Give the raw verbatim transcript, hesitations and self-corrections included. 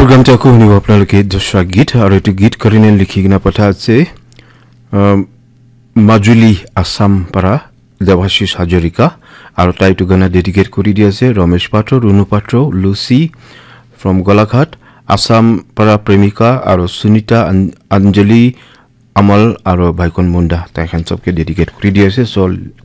program ta ko শুনিব আপোনালোকে দশরা গীত আৰু এটো গীত কৰিনে লিখি কিনা পঠা আছে মাজুলী আসাম para দেৱাশিষ হাজৰিকা আৰু টাইটো গানা ডেডিকেট কৰি দি আছে ৰমেশ পাত্ৰ ৰুনু পাত্ৰ লুচি from গোলাঘাট আসাম para প্ৰেমিকা আৰু সুনিতা অঞ্জলি আমল আৰু ভাইকন মুন্ডা তাইখান সবকে ডেডিকেট কৰি দি আছে সো